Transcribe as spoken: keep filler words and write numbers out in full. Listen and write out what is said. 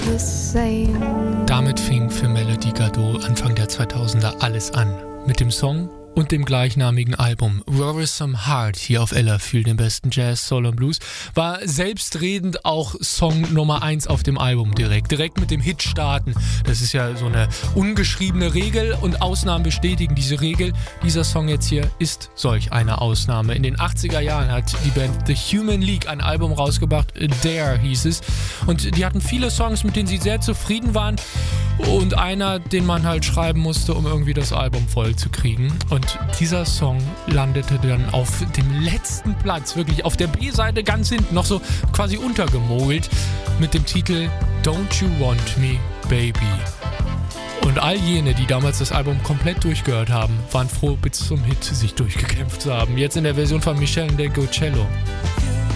the same. Damit fing für Melody Gardot Anfang der zweitausender alles an. Mit dem Song und dem gleichnamigen Album Worrisome Heart hier auf L R für den besten Jazz, Soul und Blues, war selbstredend auch Song Nummer eins auf dem Album direkt. Direkt mit dem Hit starten. Das ist ja so eine ungeschriebene Regel und Ausnahmen bestätigen diese Regel. Dieser Song jetzt hier ist solch eine Ausnahme. In den achtziger Jahren hat die Band The Human League ein Album rausgebracht, Dare hieß es. Und die hatten viele Songs, mit denen sie sehr zufrieden waren. Und einer, den man halt schreiben musste, um irgendwie das Album voll zu kriegen. Und dieser Song landete dann auf dem letzten Platz, wirklich auf der B-Seite ganz hinten, noch so quasi untergemogelt, mit dem Titel Don't You Want Me, Baby. Und all jene, die damals das Album komplett durchgehört haben, waren froh, bis zum Hit sich durchgekämpft zu haben. Jetzt in der Version von Michel Ndegeocello.